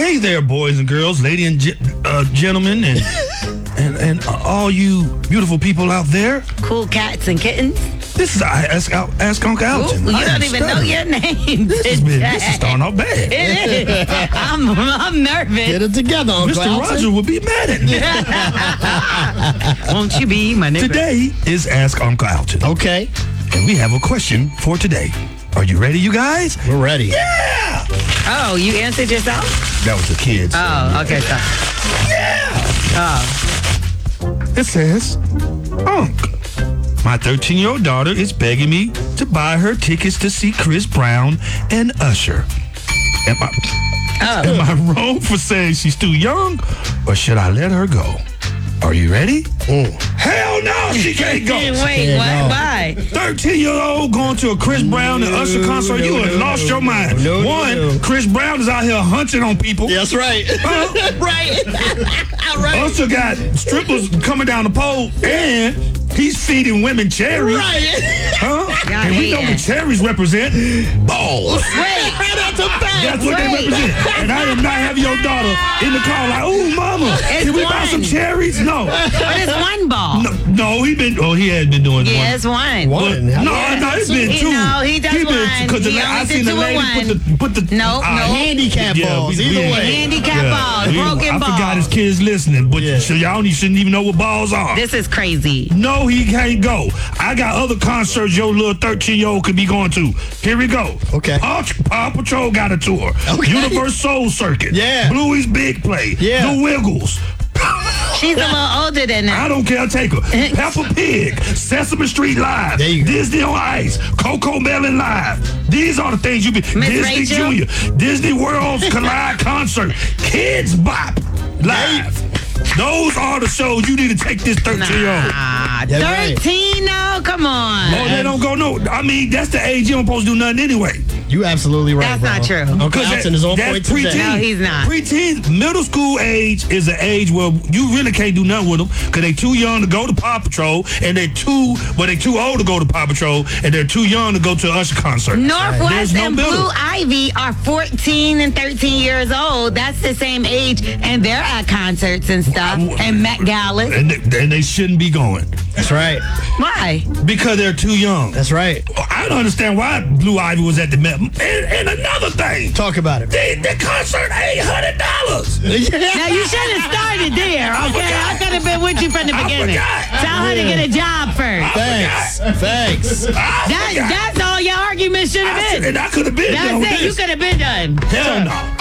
Hey there, boys and girls, ladies and gentlemen, and all you beautiful people out there. Cool cats and kittens. This is Ask Uncle Alton. Ooh, you don't even know your name. This is starting off bad. It is. I'm nervous. Get it together, Uncle Mr. Alton. Roger will be mad at me. Won't you be my neighbor? Today is Ask Uncle Alton. Okay, And we have a question for today. Are you ready, you guys? we're ready. Yeah! Oh, you answered yourself? That was the kids. Oh, okay. So. Yeah! Oh. It says, Unc, my 13-year-old daughter is begging me to buy her tickets to see Chris Brown and Usher. Am I wrong for saying she's too young, or should I let her go? Are you ready? Hell no, she can't go. Wait, what? no. Why? 13-year-old going to a Chris Brown and Usher concert, you have lost your mind. No. Chris Brown is out here hunching on people. That's right. Right. Usher got strippers coming down the pole, and he's feeding women cherries. Huh? Y'all And we know hating. what cherries represent. Balls. Wait. That's what they represent. And I am not having your daughter in the car like, ooh, mama, It's can we buy one. some cherries? No. But it's one ball. No, he has been doing Yeah, one. it's one. One. No, it's been two. No, he does one. Because He I only seen did the two lady and put the No, handicap balls, either way. Handicap balls, broken I balls. forgot his kids listening, but Yeah. so y'all shouldn't even know what balls are. This is crazy. No, he can't go. I got other concerts your little 13-year-old could be going to. Here we go. Okay. Paw Patrol got a tour. Okay. Universe Soul Circuit. Yeah. Bluey's Big Play. Yeah. The Wiggles. She's a little older than that. I don't care. Take her. Peppa Pig. Sesame Street Live. There you go. Disney on Ice. Coco Melon Live. These are the things you be. Miss Disney Rachel? Junior. Disney World's Collide Concert. Kids Bop Live. Those are the shows you need to take this 13-year-old. Ah, That's right. 13? No, come on. Oh, they don't go no. I mean, that's the age you don't supposed to do nothing anyway. You absolutely right, That's bro. not true. Uncle Alton is on point preteen. today. No, he's not. Preteen, middle school age is an age where you really can't do nothing with them because they too young to go to Paw Patrol, and they too old to go to Paw Patrol, and they're too young to go to an Usher concert. There's Northwest no and middle. Blue Ivy are 14 and 13 years old. That's the same age, and they're at concerts and stuff, and Met Galas. And they shouldn't be going That's right. Why? because they're too young. That's right. I don't understand why Blue Ivy was at the Met. And another thing, Talk about it. the concert $800. Now, you should have started there, okay? I could have been with you from the I beginning. forgot. Tell her to get a job first. Thanks. That's all your argument should have been. And I could have been done with That's it. You this. could have been done. Hell no.